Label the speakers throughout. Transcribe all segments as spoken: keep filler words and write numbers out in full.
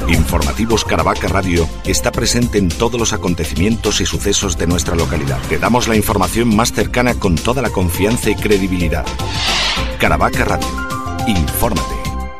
Speaker 1: Informativos Caravaca Radio está presente en todos los acontecimientos y sucesos de nuestra localidad. Te damos la información más cercana con toda la confianza y credibilidad. Caravaca Radio. Infórmate.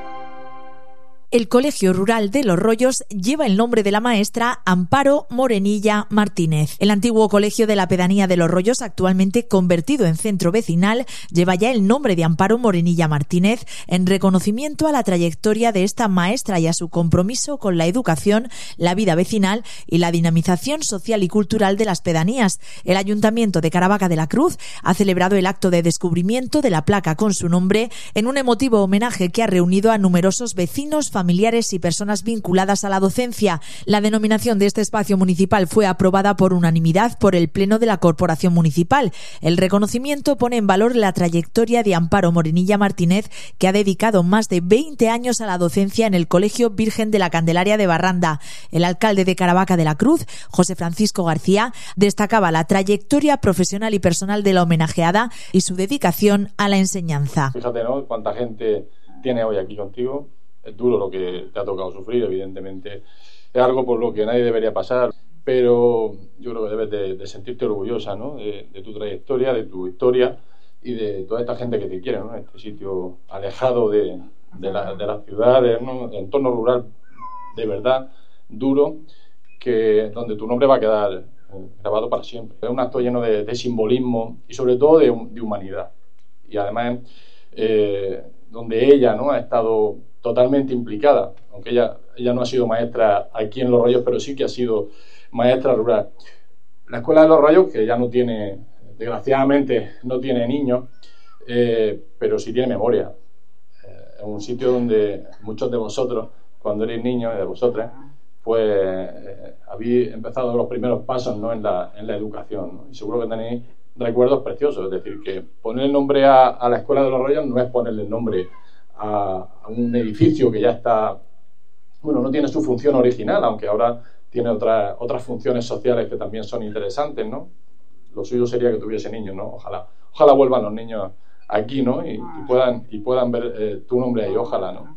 Speaker 2: El Colegio Rural de Los Rollos lleva el nombre de la maestra Amparo Morenilla Martínez. El antiguo colegio de la pedanía de Los Rollos, actualmente convertido en centro vecinal, lleva ya el nombre de Amparo Morenilla Martínez en reconocimiento a la trayectoria de esta maestra y a su compromiso con la educación, la vida vecinal y la dinamización social y cultural de las pedanías. El Ayuntamiento de Caravaca de la Cruz ha celebrado el acto de descubrimiento de la placa con su nombre en un emotivo homenaje que ha reunido a numerosos vecinos, familiares y personas vinculadas a la docencia. La denominación de este espacio municipal fue aprobada por unanimidad por el Pleno de la Corporación Municipal. El reconocimiento pone en valor la trayectoria de Amparo Morenilla Martínez, que ha dedicado más de veinte años a la docencia en el Colegio Virgen de la Candelaria de Barranda. El alcalde de Caravaca de la Cruz, José Francisco García, destacaba la trayectoria profesional y personal de la homenajeada y su dedicación a la enseñanza.
Speaker 3: Fíjate, ¿no?, cuánta gente tiene hoy aquí contigo. Es duro lo que te ha tocado sufrir, evidentemente. Es algo por lo que nadie debería pasar, pero yo creo que debes de, de sentirte orgullosa, ¿no?, de, de tu trayectoria, de tu historia y de toda esta gente que te quiere, ¿no?, en este sitio alejado de, de, la, de las ciudades, ¿no?, entorno rural de verdad, duro, que donde tu nombre va a quedar grabado para siempre. Es un acto lleno de, de simbolismo y sobre todo de, de humanidad. Y además, eh, donde ella, ¿no?, ha estado totalmente implicada, aunque ella, ella no ha sido maestra aquí en Los Rollos, pero sí que ha sido maestra rural. La Escuela de Los Rollos, que ya no tiene, desgraciadamente, no tiene niños, eh, pero sí tiene memoria. Eh, es un sitio donde muchos de vosotros, cuando erais niños, y de vosotras, pues eh, habéis empezado los primeros pasos, ¿no?, en la, en la educación, ¿no? Y seguro que tenéis recuerdos preciosos. Es decir, que poner el nombre a, a la Escuela de Los Rollos no es ponerle el nombre a, a un edificio que ya está, bueno, no tiene su función original, aunque ahora tiene otras otras funciones sociales que también son interesantes, ¿no? Lo suyo sería que tuviese niños, ¿no? Ojalá, ojalá vuelvan los niños aquí, ¿no?, y, y puedan y puedan ver eh, tu nombre ahí, ojalá, ¿no?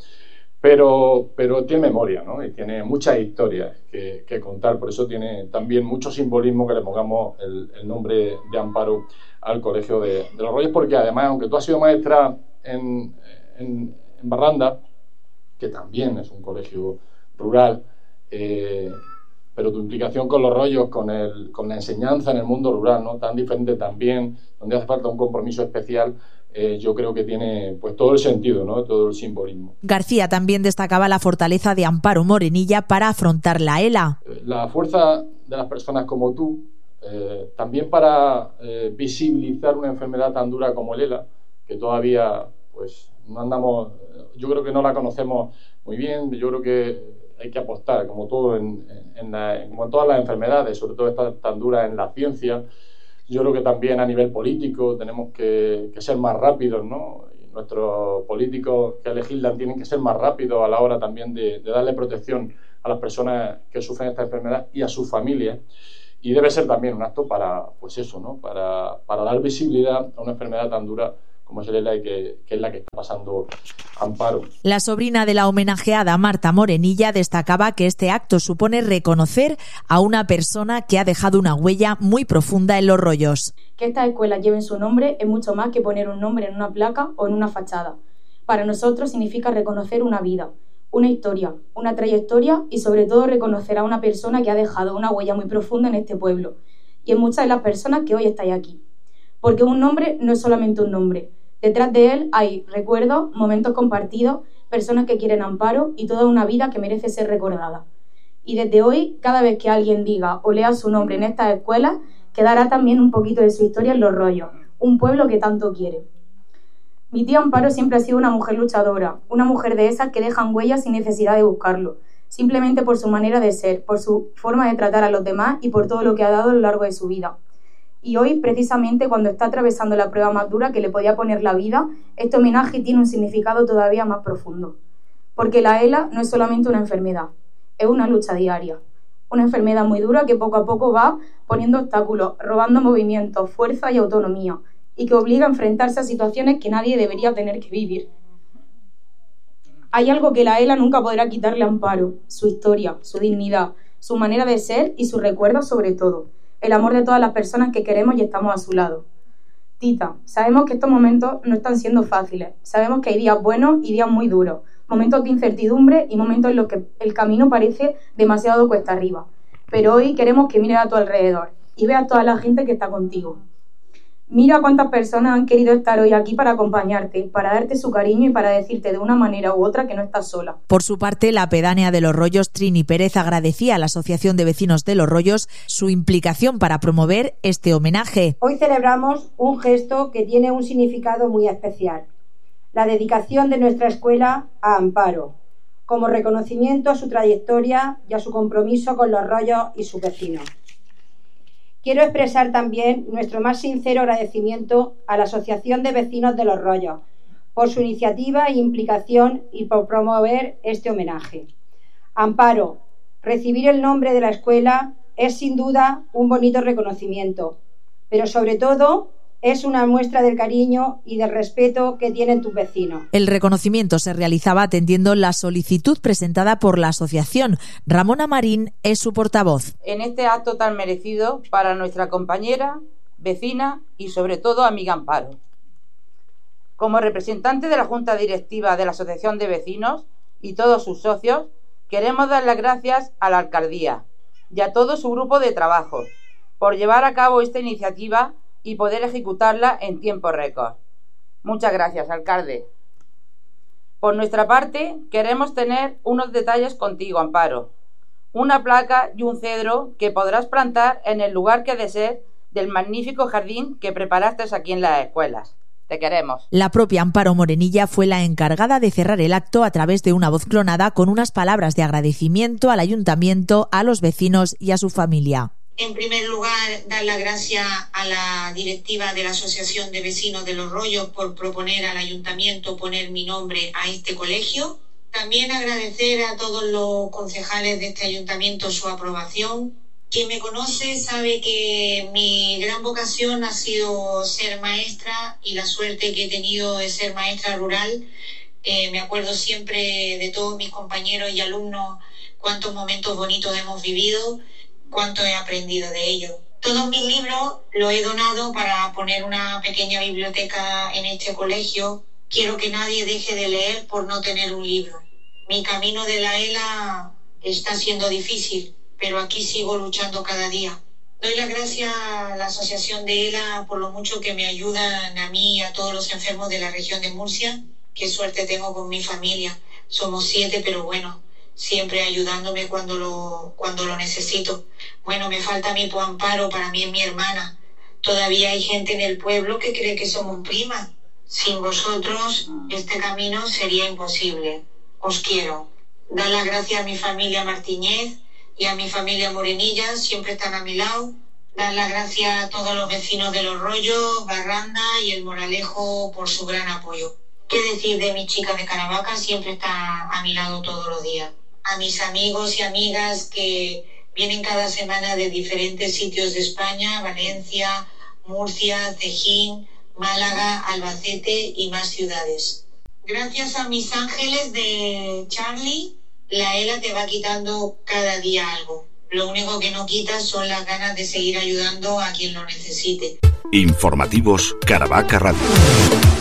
Speaker 3: Pero, pero tiene memoria, ¿no?, y tiene muchas historias que, que contar, por eso tiene también mucho simbolismo que le pongamos el, el nombre de Amparo al Colegio de, de Los Rollos, porque además, aunque tú has sido maestra en En, en Barranda, que también es un colegio rural, eh, pero tu implicación con Los Rollos, con, el, con la enseñanza en el mundo rural, ¿no?, tan diferente también, donde hace falta un compromiso especial, eh, yo creo que tiene pues todo el sentido, ¿no?, todo el simbolismo.
Speaker 2: García también destacaba la fortaleza de Amparo Morenilla para afrontar la ELA.
Speaker 3: La fuerza de las personas como tú, eh, también para eh, visibilizar una enfermedad tan dura como el ELA, que todavía pues no andamos, yo creo que no la conocemos muy bien. Yo creo que hay que apostar, como todo en, en, la, como en todas las enfermedades, sobre todo esta tan dura en la ciencia. Yo creo que también a nivel político tenemos que, que ser más rápidos, ¿no? Y nuestros políticos que legislan tienen que ser más rápidos a la hora también de, de darle protección a las personas que sufren esta enfermedad y a sus familias. Y debe ser también un acto para, pues eso, ¿no?, para, para dar visibilidad a una enfermedad tan dura como es el ELA, y que, que es la que está pasando Amparo.
Speaker 2: La sobrina de la homenajeada, Marta Morenilla, destacaba que este acto supone reconocer a una persona que ha dejado una huella muy profunda en Los Rollos.
Speaker 4: Que estas escuelas lleven su nombre es mucho más que poner un nombre en una placa o en una fachada. Para nosotros significa reconocer una vida, una historia, una trayectoria y sobre todo reconocer a una persona que ha dejado una huella muy profunda en este pueblo y en muchas de las personas que hoy estáis aquí. Porque un nombre no es solamente un nombre. Detrás de él hay recuerdos, momentos compartidos, personas que quieren Amparo y toda una vida que merece ser recordada. Y desde hoy, cada vez que alguien diga o lea su nombre en estas escuelas, quedará también un poquito de su historia en Los Rollos, un pueblo que tanto quiere. Mi tía Amparo siempre ha sido una mujer luchadora, una mujer de esas que dejan huellas sin necesidad de buscarlo, simplemente por su manera de ser, por su forma de tratar a los demás y por todo lo que ha dado a lo largo de su vida. Y hoy, precisamente, cuando está atravesando la prueba más dura que le podía poner la vida, este homenaje tiene un significado todavía más profundo. Porque la ELA no es solamente una enfermedad, es una lucha diaria. Una enfermedad muy dura que poco a poco va poniendo obstáculos, robando movimientos, fuerza y autonomía, y que obliga a enfrentarse a situaciones que nadie debería tener que vivir. Hay algo que la ELA nunca podrá quitarle a Amparo: su historia, su dignidad, su manera de ser y sus recuerdos, sobre todo, el amor de todas las personas que queremos y estamos a su lado. Tita, sabemos que estos momentos no están siendo fáciles, sabemos que hay días buenos y días muy duros, momentos de incertidumbre y momentos en los que el camino parece demasiado cuesta arriba, pero hoy queremos que mires a tu alrededor y veas toda la gente que está contigo. Mira cuántas personas han querido estar hoy aquí para acompañarte, para darte su cariño y para decirte de una manera u otra que no estás sola.
Speaker 2: Por su parte, la pedánea de Los Rollos, Trini Pérez, agradecía a la Asociación de Vecinos de Los Rollos su implicación para promover este homenaje.
Speaker 5: Hoy celebramos un gesto que tiene un significado muy especial: la dedicación de nuestra escuela a Amparo, como reconocimiento a su trayectoria y a su compromiso con Los Rollos y sus vecinos. Quiero expresar también nuestro más sincero agradecimiento a la Asociación de Vecinos de Los Rollos por su iniciativa e implicación y por promover este homenaje. Amparo, recibir el nombre de la escuela es sin duda un bonito reconocimiento, pero sobre todo es una muestra del cariño y del respeto que tienen tus vecinos.
Speaker 2: El reconocimiento se realizaba atendiendo la solicitud presentada por la asociación. Ramona Marín es su portavoz.
Speaker 6: En este acto tan merecido para nuestra compañera, vecina y sobre todo amiga Amparo. Como representante de la Junta Directiva de la Asociación de Vecinos y todos sus socios, queremos dar las gracias a la Alcaldía y a todo su grupo de trabajo por llevar a cabo esta iniciativa y poder ejecutarla en tiempo récord. Muchas gracias, alcalde. Por nuestra parte, queremos tener unos detalles contigo, Amparo. Una placa y un cedro que podrás plantar en el lugar que ha de ser del magnífico jardín que preparaste aquí en las escuelas. Te queremos.
Speaker 2: La propia Amparo Morenilla fue la encargada de cerrar el acto a través de una voz clonada con unas palabras de agradecimiento al ayuntamiento, a los vecinos y a su familia.
Speaker 7: En primer lugar, dar las gracias a la directiva de la Asociación de Vecinos de Los Rollos por proponer al ayuntamiento poner mi nombre a este colegio. También agradecer a todos los concejales de este ayuntamiento su aprobación. Quien me conoce sabe que mi gran vocación ha sido ser maestra y la suerte que he tenido de ser maestra rural. Eh, me acuerdo siempre de todos mis compañeros y alumnos cuántos momentos bonitos hemos vivido, cuánto he aprendido de ellos. Todos mis libros los he donado para poner una pequeña biblioteca en este colegio. Quiero que nadie deje de leer por no tener un libro. Mi camino de la ELA está siendo difícil, pero aquí sigo luchando cada día. Doy las gracias a la Asociación de ELA por lo mucho que me ayudan a mí y a todos los enfermos de la región de Murcia. Qué suerte tengo con mi familia. Somos siete, pero bueno, siempre ayudándome cuando lo, cuando lo necesito. Bueno, me falta mi Amparo, para mí es mi hermana. Todavía hay gente en el pueblo que cree que somos primas. Sin vosotros, este camino sería imposible. Os quiero. Dar las gracias a mi familia Martínez y a mi familia Morenilla, siempre están a mi lado. Dar las gracias a todos los vecinos de Los Rollos, Barranda y El Moralejo por su gran apoyo. ¿Qué decir de mi chica de Caravaca? Siempre está a mi lado todos los días. A mis amigos y amigas que vienen cada semana de diferentes sitios de España, Valencia, Murcia, Cejín, Málaga, Albacete y más ciudades. Gracias a mis ángeles de Charlie, la ELA te va quitando cada día algo. Lo único que no quita son las ganas de seguir ayudando a quien lo necesite.
Speaker 1: Informativos Caravaca Radio.